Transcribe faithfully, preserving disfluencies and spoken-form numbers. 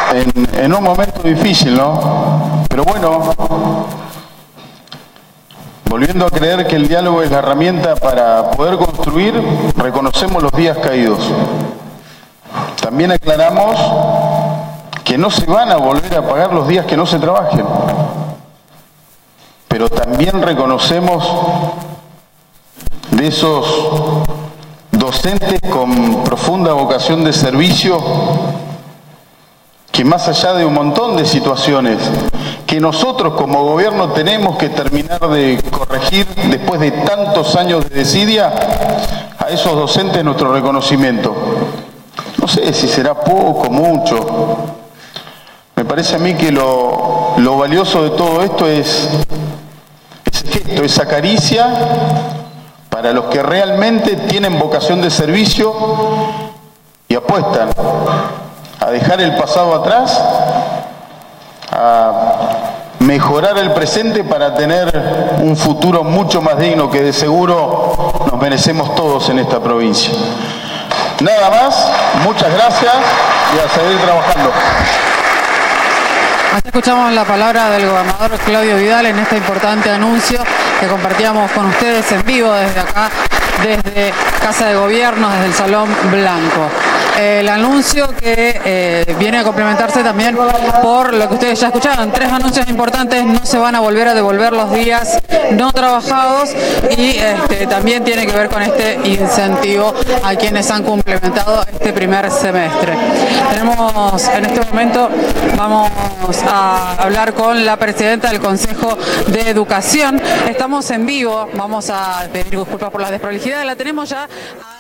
en, en un momento difícil, ¿no? Pero bueno, volviendo a creer que el diálogo es la herramienta para poder construir, reconocemos los días caídos. También aclaramos que no se van a volver a pagar los días que no se trabajen. Pero también reconocemos de esos docentes con profunda vocación de servicio que más allá de un montón de situaciones que nosotros como gobierno tenemos que terminar de corregir después de tantos años de desidia, a esos docentes nuestro reconocimiento. No sé si será poco, mucho. Me parece a mí que lo, lo valioso de todo esto es ese gesto, esa caricia para los que realmente tienen vocación de servicio y apuestan a dejar el pasado atrás, a mejorar el presente para tener un futuro mucho más digno que de seguro nos merecemos todos en esta provincia. Nada más, muchas gracias y a seguir trabajando. Así escuchamos la palabra del gobernador Claudio Vidal en este importante anuncio que compartíamos con ustedes en vivo desde acá, desde Casa de Gobierno, desde el Salón Blanco. El anuncio que eh, viene a complementarse también por lo que ustedes ya escucharon. Tres anuncios importantes: no se van a volver a devolver los días no trabajados y este, también tiene que ver con este incentivo a quienes han complementado este primer semestre. Tenemos en este momento, vamos a hablar con la presidenta del Consejo de Educación. Estamos en vivo, vamos a pedir disculpas por la desprolijidad, la tenemos ya.